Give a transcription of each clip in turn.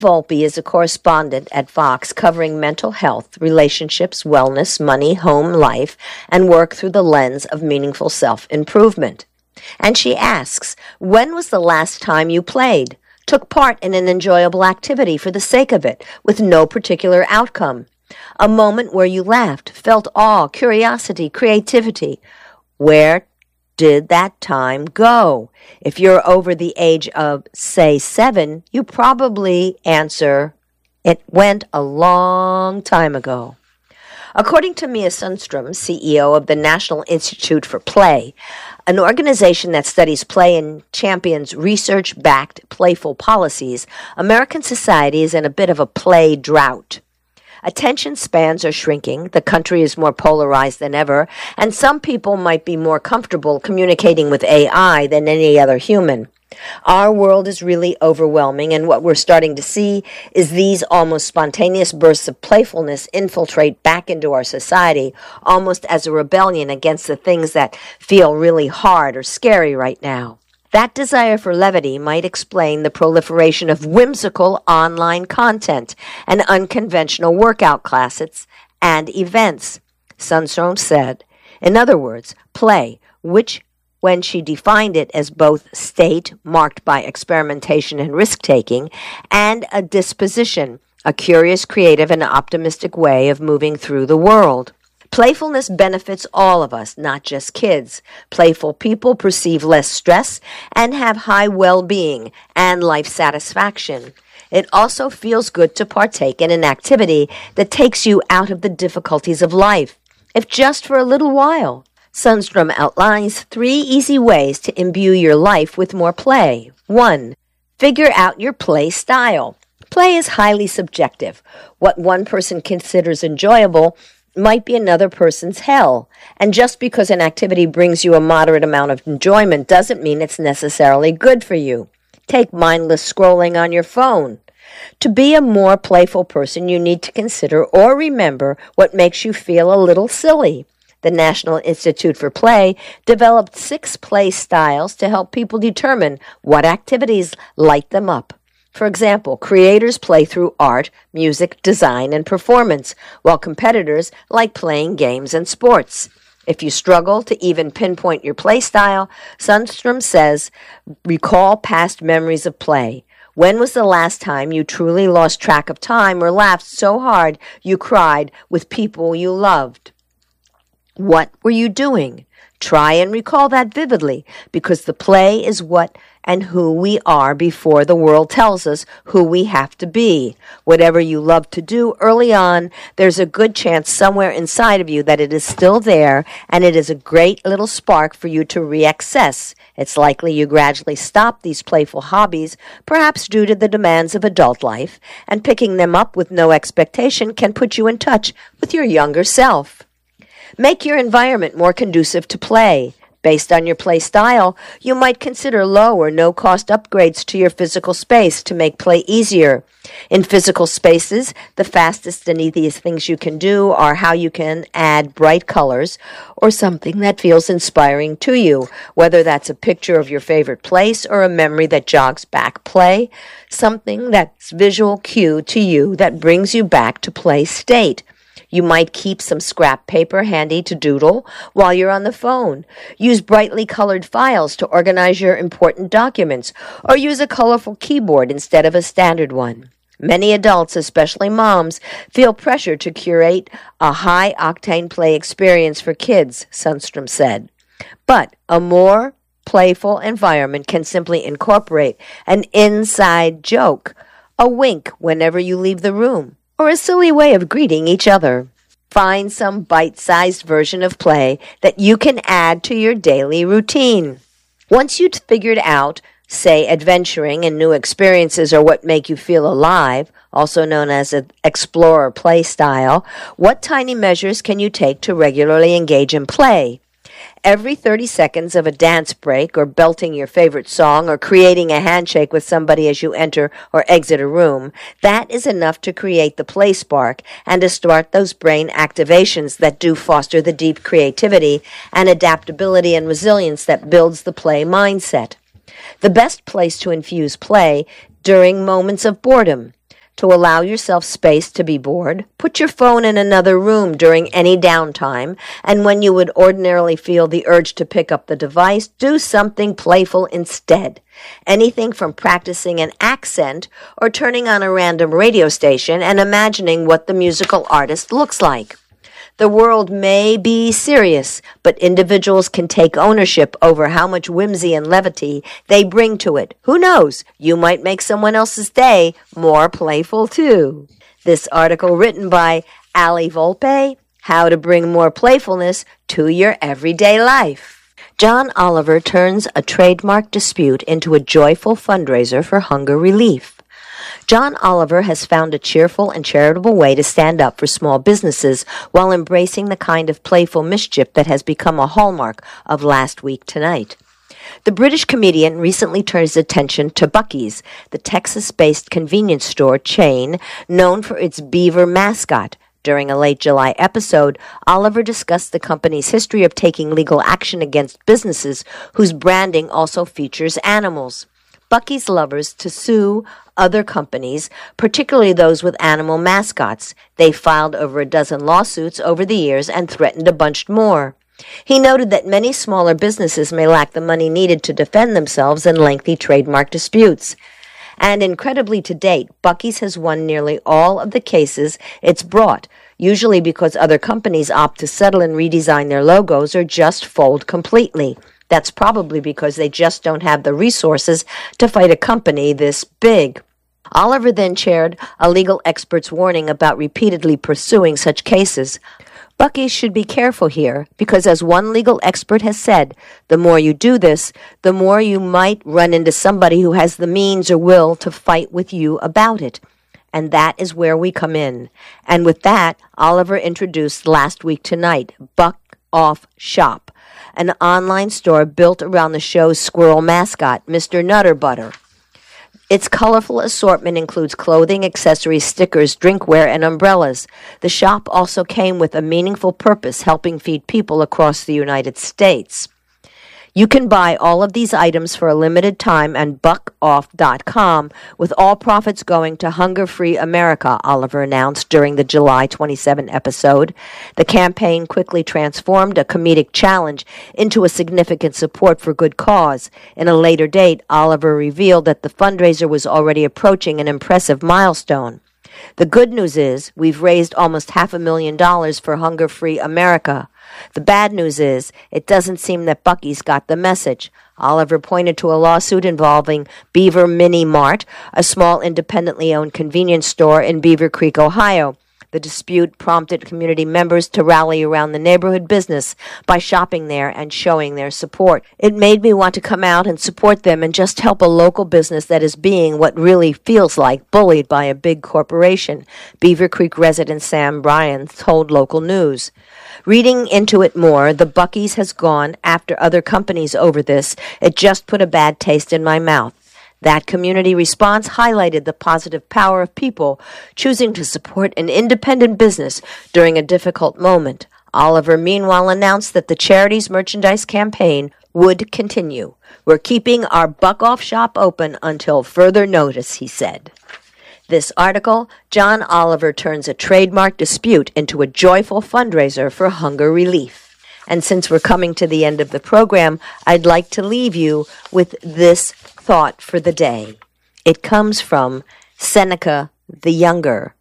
Volpe is a correspondent at Vox covering mental health, relationships, wellness, money, home life, and work through the lens of meaningful self-improvement. And she asks, when was the last time you played? Took part in an enjoyable activity for the sake of it, with no particular outcome? A moment where you laughed, felt awe, curiosity, creativity. Where did that time go? If you're over the age of, say, 7, you probably answer, it went a long time ago. According to Mia Sundstrom, CEO of the National Institute for Play, an organization that studies play and champions research-backed playful policies, American society is in a bit of a play drought. Attention spans are shrinking, the country is more polarized than ever, and some people might be more comfortable communicating with AI than any other human. Our world is really overwhelming, and what we're starting to see is these almost spontaneous bursts of playfulness infiltrate back into our society, almost as a rebellion against the things that feel really hard or scary right now. That desire for levity might explain the proliferation of whimsical online content and unconventional workout classes and events, Sundstrom said. In other words, play, which, when she defined it as both state marked by experimentation and risk-taking, and a disposition, a curious, creative, and optimistic way of moving through the world. Playfulness benefits all of us, not just kids. Playful people perceive less stress and have high well-being and life satisfaction. It also feels good to partake in an activity that takes you out of the difficulties of life, if just for a little while. Sundstrom outlines 3 easy ways to imbue your life with more play. 1. Figure out your play style. Play is highly subjective. What one person considers enjoyable might be another person's hell. And just because an activity brings you a moderate amount of enjoyment doesn't mean it's necessarily good for you. Take mindless scrolling on your phone. To be a more playful person, you need to consider or remember what makes you feel a little silly. The National Institute for Play developed 6 play styles to help people determine what activities light them up. For example, creators play through art, music, design, and performance, while competitors like playing games and sports. If you struggle to even pinpoint your play style, Sundstrom says, recall past memories of play. When was the last time you truly lost track of time or laughed so hard you cried with people you loved? What were you doing? Try and recall that vividly, because the play is what and who we are before the world tells us who we have to be. Whatever you love to do early on, there's a good chance somewhere inside of you that it is still there, and it is a great little spark for you to reaccess. It's likely you gradually stop these playful hobbies, perhaps due to the demands of adult life, and picking them up with no expectation can put you in touch with your younger self. Make your environment more conducive to play. Based on your play style, you might consider low or no-cost upgrades to your physical space to make play easier. In physical spaces, the fastest and easiest things you can do are how you can add bright colors or something that feels inspiring to you, whether that's a picture of your favorite place or a memory that jogs back play, something that's visual cue to you that brings you back to play state. You might keep some scrap paper handy to doodle while you're on the phone. Use brightly colored files to organize your important documents, or use a colorful keyboard instead of a standard one. Many adults, especially moms, feel pressure to curate a high-octane play experience for kids, Sundstrom said. But a more playful environment can simply incorporate an inside joke, a wink whenever you leave the room, or a silly way of greeting each other. Find some bite-sized version of play that you can add to your daily routine. Once you've figured out, say, adventuring and new experiences are what make you feel alive, also known as an explorer play style, what tiny measures can you take to regularly engage in play? Every 30 seconds of a dance break, or belting your favorite song, or creating a handshake with somebody as you enter or exit a room, that is enough to create the play spark and to start those brain activations that do foster the deep creativity and adaptability and resilience that builds the play mindset. The best place to infuse play during moments of boredom. To allow yourself space to be bored, put your phone in another room during any downtime, and when you would ordinarily feel the urge to pick up the device, do something playful instead. Anything from practicing an accent or turning on a random radio station and imagining what the musical artist looks like. The world may be serious, but individuals can take ownership over how much whimsy and levity they bring to it. Who knows? You might make someone else's day more playful, too. This article written by Ali Volpe, How to Bring More Playfulness to Your Everyday Life. John Oliver turns a trademark dispute into a joyful fundraiser for hunger relief. John Oliver has found a cheerful and charitable way to stand up for small businesses while embracing the kind of playful mischief that has become a hallmark of Last Week Tonight. The British comedian recently turned his attention to Buc-ee's, the Texas-based convenience store chain known for its beaver mascot. During a late July episode, Oliver discussed the company's history of taking legal action against businesses whose branding also features animals. Buc-ee's lovers to sue other companies, particularly those with animal mascots. They filed over a dozen lawsuits over the years and threatened a bunch more. He noted that many smaller businesses may lack the money needed to defend themselves in lengthy trademark disputes. And incredibly to date, Buc-ee's has won nearly all of the cases it's brought, usually because other companies opt to settle and redesign their logos or just fold completely. That's probably because they just don't have the resources to fight a company this big. Oliver then shared a legal expert's warning about repeatedly pursuing such cases. Buc-ee's should be careful here because, as one legal expert has said, the more you do this, the more you might run into somebody who has the means or will to fight with you about it. And that is where we come in. And with that, Oliver introduced Last Week Tonight, Buck Off Shop, an online store built around the show's squirrel mascot, Mr. Nutter Butter. Its colorful assortment includes clothing, accessories, stickers, drinkware, and umbrellas. The shop also came with a meaningful purpose, helping feed people across the United States. You can buy all of these items for a limited time on buckoff.com, with all profits going to Hunger Free America, Oliver announced during the July 27 episode. The campaign quickly transformed a comedic challenge into a significant support for good cause. In a later date, Oliver revealed that the fundraiser was already approaching an impressive milestone. The good news is we've raised almost $500,000 for Hunger Free America. The bad news is it doesn't seem that Buc-ee's got the message. Oliver pointed to a lawsuit involving Beaver Mini Mart, a small independently owned convenience store in Beaver Creek, Ohio. The dispute prompted community members to rally around the neighborhood business by shopping there and showing their support. It made me want to come out and support them and just help a local business that is being what really feels like bullied by a big corporation, Beaver Creek resident Sam Bryan told local news. Reading into it more, the Buc-ee's has gone after other companies over this. It just put a bad taste in my mouth. That community response highlighted the positive power of people choosing to support an independent business during a difficult moment. Oliver, meanwhile, announced that the charity's merchandise campaign would continue. We're keeping our Buck Off shop open until further notice, he said. This article, John Oliver turns a trademark dispute into a joyful fundraiser for hunger relief. And since we're coming to the end of the program, I'd like to leave you with this thought for the day. It comes from Seneca the Younger.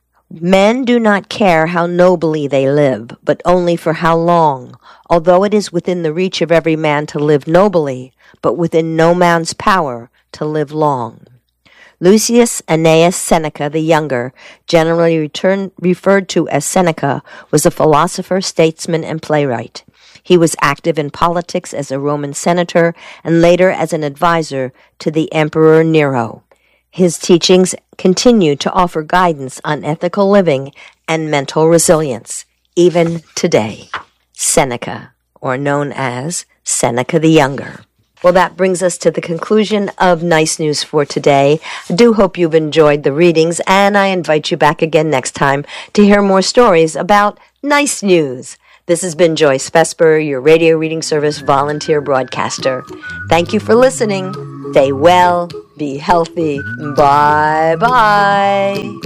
Men do not care how nobly they live, but only for how long, although it is within the reach of every man to live nobly, but within no man's power to live long. Lucius Annaeus Seneca the Younger, generally referred to as Seneca, was a philosopher, statesman, and playwright. He was active in politics as a Roman senator and later as an advisor to the Emperor Nero. His teachings continue to offer guidance on ethical living and mental resilience, even today. Seneca, or known as Seneca the Younger. Well, that brings us to the conclusion of Nice News for today. I do hope you've enjoyed the readings, and I invite you back again next time to hear more stories about nice news. This has been Joyce Vesper, your radio reading service volunteer broadcaster. Thank you for listening. Stay well, be healthy. Bye-bye.